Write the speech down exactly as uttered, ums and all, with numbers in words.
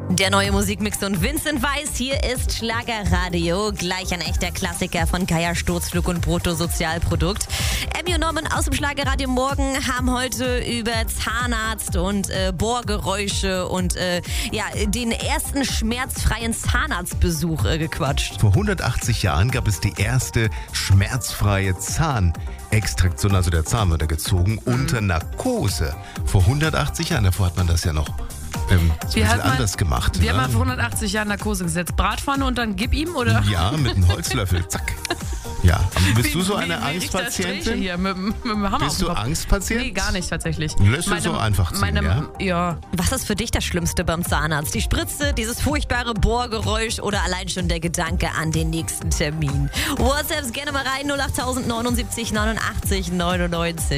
Der neue Musikmix und Vincent Weiss, hier ist Schlagerradio. Gleich ein echter Klassiker von Geier, Sturzflug und Bruttosozialprodukt. Emmy und Norman aus dem Schlagerradio Morgen haben heute über Zahnarzt und äh, Bohrgeräusche und äh, ja, den ersten schmerzfreien Zahnarztbesuch äh, gequatscht. Vor hundertachtzig Jahren gab es die erste schmerzfreie Zahnextraktion, also der Zahn wurde gezogen, mhm. unter Narkose. Vor hundertachtzig Jahren, davor hat man das ja noch ähm, so ein bisschen mal, anders gemacht. Wir ne? haben mal vor hundertachtzig Jahren Narkose gesetzt. Bratpfanne und dann gib ihm, oder? Ja, mit einem Holzlöffel, zack. Ja, bist Wie, du so wie, eine wie Angstpatientin? Hier, mit, mit dem Hammer Bist auf du dem Kopf. Angstpatient? Nee, gar nicht tatsächlich. Lässt du Meine- so einfach ziehen, meine, ja? Ja. Was ist für dich das Schlimmste beim Zahnarzt? Die Spritze, dieses furchtbare Bohrgeräusch oder allein schon der Gedanke an den nächsten Termin? WhatsApps gerne mal rein, null acht neunundsiebzig neunundachtzig neunundneunzig.